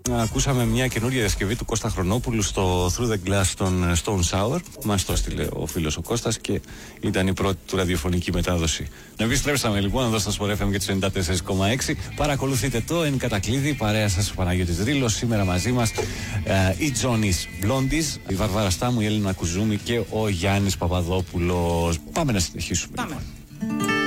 Ακούσαμε μια καινούργια διασκευή του Κώστα Χρονόπουλου στο Through the Glass των Stone Sour. Μας το έστειλε ο φίλος ο Κώστας και ήταν η πρώτη του ραδιοφωνική μετάδοση. Επιστρέψαμε λοιπόν εδώ στο Sport FM και τους 94,6. Παρακολουθείτε το εν κατακλείδη. Παρέα σας ο Παναγιώτης Δρύλος. Σήμερα μαζί μας η Τζόνις Μπλόντις, η Βαρβάρα Στάμου, η Έλληνα Κουζούμη και ο Γιάννης Παπαδόπουλος. Πάμε να συνεχίσουμε. Πάμε. Λοιπόν.